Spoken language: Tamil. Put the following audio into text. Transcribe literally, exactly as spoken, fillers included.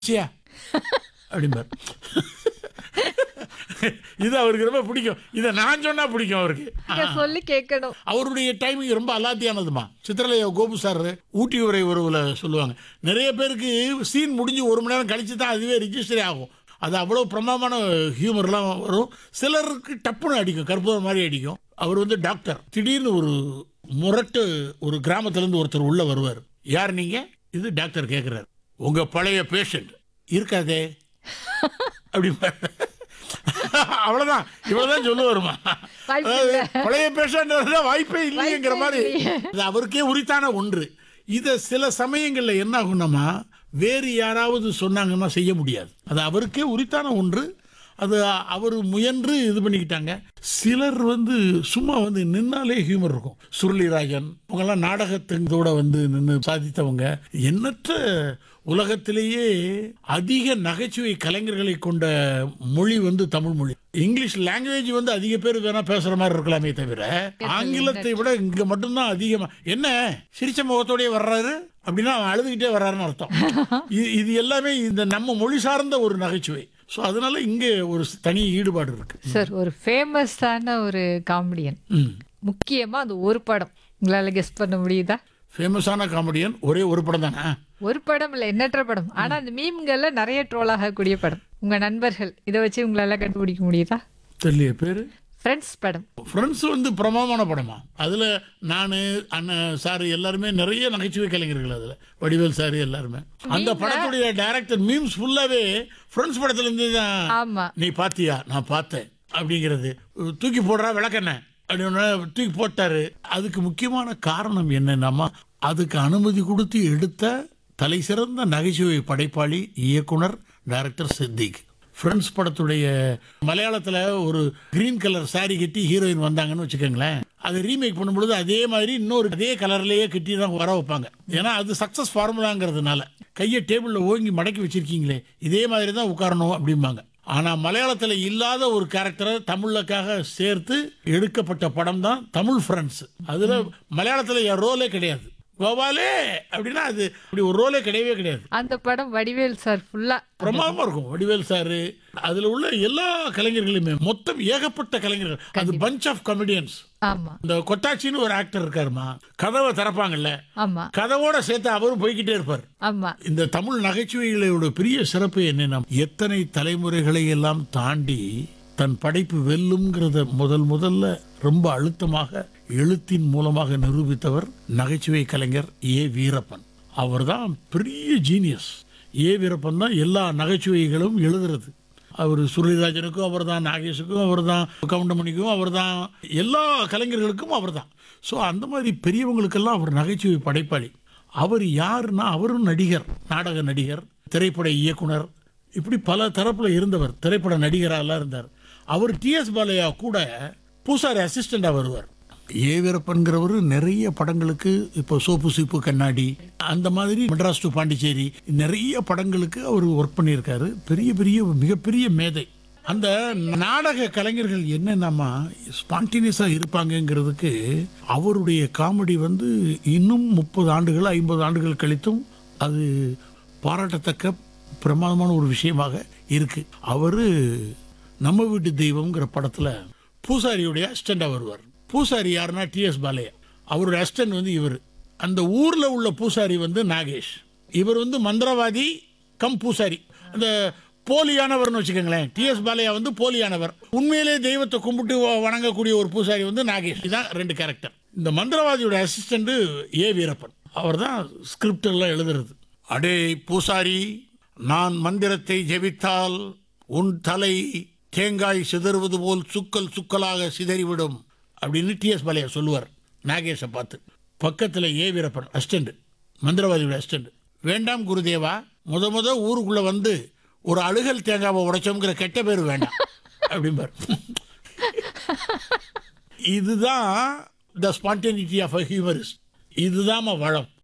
சியா அப்படிம்பார். இது அவருக்கு ரொம்ப பிடிக்கும். இதை நான் சொன்னா பிடிக்கும் அவருக்கு. சொல்லி கேட்கணும். அவருடைய டைமிங் ரொம்ப அலாத்தியானதுமா. சித்திரலையா கோபு சார் ஊட்டி உரை உறவுல சொல்லுவாங்க, நிறைய பேருக்கு சீன் முடிஞ்சு ஒரு மணி நேரம் கழிச்சு தான் அதுவே ரிஜிஸ்டரே ஆகும். அது அவ்வளோ பிரமாதமான ஹியூமர்லாம் வரும். சிலருக்கு டப்புன்னு அடிக்கும், கற்பூரம் மாதிரி அடிக்கும். அவர் வந்து டாக்டர். திடீர்னு ஒரு முரட்டு ஒரு கிராமத்துலேருந்து ஒருத்தர் உள்ள வருவார். யார் நீங்க? இது டாக்டர் கேட்குறாரு. உங்க பழைய பேஷண்ட் இருக்காதே அப்படி. அவ்வளவுதான், இவ்வளவுதான் சொல்ல வருமா. பழைய பேஷண்ட் வாய்ப்பே இல்லைங்கிற மாதிரி. அது அவருக்கே உரித்தான ஒன்று. இதை சில சமயங்கள்ல என்ன ஆகும்னா, வேறு யாராவது சொன்னாங்கன்னா செய்ய முடியாது. அது அவருக்கே உரித்தான ஒன்று. அது அவர் முயன்று இது பண்ணிக்கிட்டாங்க. சிலர் வந்து சும்மா வந்து நின்னாலே ஹியூமர் இருக்கும். சுருளிராஜன் அவங்கெல்லாம் நாடகத்தோட வந்து நின்று சாதித்தவங்க. எண்ணற்ற உலகத்திலேயே அதிக நகைச்சுவை கலைஞர்களை கொண்ட மொழி வந்து தமிழ் மொழி. இங்கிலீஷ் லாங்குவேஜ் வந்து அதிக பேர் வேணா பேசுற மாதிரி இருக்கலாமே தவிர, ஆங்கிலத்தை விட இங்க மட்டும்தான் அதிகமா. என்ன சிரிச்ச முகத்தோடய வர்றாரு அப்படின்னா அவன் அழுதுகிட்டே வர்றாருன்னு அர்த்தம். இது எல்லாமே இந்த நம்ம மொழி சார்ந்த ஒரு நகைச்சுவை. ஸோ அதனால இங்கே ஒரு தனி ஈடுபாடு இருக்கு. சார், ஒரு ஃபேமஸான ஒரு காமெடியன், முக்கியமா அது ஒரு படம் உங்களால கெஸ் பண்ண முடியுதா? ஃபேமஸான காமெடியன் ஒரே ஒரு படம் தானே? ஒரு படம் இல்லை, எண்ணற்ற படம். ஆனா அந்த மீம்கள்ல நிறைய ட்ரோல் ஆகக்கூடிய படம். உங்க நண்பர்கள் இதை வச்சு உங்களால கண்டுபிடிக்க முடியுதா? தெரியல பேரு. ஃப்ரெண்ட்ஸ் படம். ஃப்ரெண்ட்ஸ் வந்து பிரமாதமான படமா. அதில் நான் அண்ணன் சார் எல்லாருமே நிறைய நகைச்சுவை கலைஞர்கள். அதில் வடிவேல் சார் எல்லாருமே. அந்த படத்துடைய டைரக்டர் மீம்ஸ் ஃபுல்லாவே ஃப்ரெண்ட்ஸ் படத்துல இருந்து தான். ஆமா, நீ பாத்தியா நான் பார்த்தேன் அப்படிங்கிறது. தூக்கி போடுறா விளக்கண்ண அப்படின்னு தூக்கி போட்டாரு. அதுக்கு முக்கியமான காரணம் என்னன்னா, அதுக்கு அனுமதி கொடுத்து எடுத்த தலை சிறந்த நகைச்சுவை படைப்பாளி இயக்குனர் டைரக்டர் சித்திக். ஃப்ரெண்ட்ஸ் படத்துடைய மலையாளத்தில் ஒரு கிரீன் கலர் சாரி கட்டி ஹீரோயின் வந்தாங்கன்னு வச்சுக்கோங்களேன். அதை ரீமேக் பண்ணும்பொழுது அதே மாதிரி இன்னொரு அதே கலர்லேயே கட்டி தான் வர வைப்பாங்க. ஏன்னா அது சக்ஸஸ் ஃபார்முலாங்கிறதுனால. கையை டேபிளில் ஓங்கி மடக்கி வச்சிருக்கீங்களே இதே மாதிரி தான் உட்காரணும் அப்படிம்பாங்க. ஆனால் மலையாளத்தில் இல்லாத ஒரு கேரக்டரை தமிழுக்காக சேர்த்து எடுக்கப்பட்ட படம் தான் தமிழ் ஃப்ரெண்ட்ஸ். அதில் மலையாளத்தில் என் ரோலே கிடையாது. கோபாலே அப்படின்னா அது அப்படி ஒரு ரோலே கிடையவே கிடையாது. அந்த படம் வடிவேல் சார் ஃபுல்லா பிரமாதமா இருக்கும். வடிவேல் சார் அதுல உள்ள எல்லா கலைஞர்களுமே மொத்தம் ஏகப்பட்ட கலைஞர்கள். அது பஞ்ச் ஆஃப் காமெடியன்ஸ். ஆமா, இந்த கொட்டாச்சின்னு ஒரு ஆக்டர் இருக்காருமா, கதவை திறப்பாங்கல்ல, ஆமா, கதவோட சேர்த்து அவரும் போய்கிட்டே இருப்பார். ஆமா. இந்த தமிழ் நகைச்சுவைகளோட பெரிய சிறப்பு என்னன்னா, எத்தனை தலைமுறைகளை எல்லாம் தாண்டி தன் படைப்பு வெல்லும்ங்கிறத முதல் முதல்ல ரொம்ப அழுத்தமாக எழுத்தின் மூலமாக நிரூபித்தவர் நகைச்சுவை கலைஞர் ஏ வீரப்பன். அவர் தான் பெரிய ஜீனியஸ். ஏ வீரப்பன் தான் எல்லா நகைச்சுவைகளும் எழுதுறது. அவர் சுருளிராஜனுக்கும் அவர் தான், நாகேஷுக்கும் அவர் தான், கவுண்டமணிக்கும் அவர் தான், எல்லா கலைஞர்களுக்கும் அவர் தான். ஸோ அந்த மாதிரி பெரியவங்களுக்கெல்லாம் அவர் நகைச்சுவை படைப்பாளி. அவர் யாருன்னா, அவரும் நடிகர், நாடக நடிகர், திரைப்பட இயக்குனர், இப்படி பல தரப்புல இருந்தவர். திரைப்பட நடிகராக இருந்தார். அவர் டி எஸ் பாலையா கூட பூசாரி அசிஸ்டண்டாக வருவார். ஏ வீரப்பன்கிறவர் நிறைய படங்களுக்கு, இப்போ சோப்பு சீப்பு கண்ணாடி அந்த மாதிரி, மெட்ராஸ் டு பாண்டிச்சேரி நிறைய படங்களுக்கு அவர் ஒர்க் பண்ணியிருக்காரு. பெரிய பெரிய மிகப்பெரிய மேதை. அந்த நாடக கலைஞர்கள் என்னென்னமா ஸ்பான்டினியஸாக இருப்பாங்கங்கிறதுக்கு அவருடைய காமெடி வந்து இன்னும் முப்பது ஆண்டுகள் ஐம்பது ஆண்டுகள் கழித்தும் அது பாராட்டத்தக்க பிரமாதமான ஒரு விஷயமாக இருக்கு. அவரு நம்ம வீட்டு தெய்வம்ங்கிற படத்துல பூசாரியுடைய அசிஸ்டண்டா வருவார். பூசாரி யாருன்னா டி எஸ் பாலையா. அவருடைய அசிஸ்டன்ட் வந்து இவர். அந்த ஊர்ல உள்ள பூசாரி வந்து நாகேஷ். இவர் வந்து மந்திரவாதி கம் பூசாரி. அந்த போலியானவர்னு வச்சுக்கோங்களேன். டி எஸ் பாலையா வந்து போலியானவர். உண்மையிலே தெய்வத்தை கும்பிட்டு வணங்கக்கூடிய ஒரு பூசாரி வந்து நாகேஷ். இதான் ரெண்டு கேரக்டர். இந்த மந்திரவாதியோட அசிஸ்டன்ட் ஏ வீரப்பன். அவர் தான் ஸ்கிரிப்ட் எல்லாம் எழுதுறது. அடே பூசாரி, நான் மந்திரத்தை ஜெபித்தால் உன் தலை தேங்காய் சிதறுவது போல் சுக்கல் சுக்கலாக சிதறிவிடும் அப்படின்னு டி எஸ் பாலையா சொல்லுவார் நாகேஷை பார்த்து. பக்கத்தில் ஏ வீரப்பன் அசிஸ்டன்ட், மந்திரவாதியோட அசிஸ்டன்ட். வேண்டாம் குருதேவா, முத முத ஊருக்குள்ள வந்து ஒரு அழுகல் தேங்காவை உடைச்சோங்கிற கெட்ட பேர் வேண்டாம் அப்படிம்பார். இதுதான் த ஸ்பான்டேனிட்டி ஆஃப் அ ஹியூமரிஸ்ட். இதுதான் வளம்.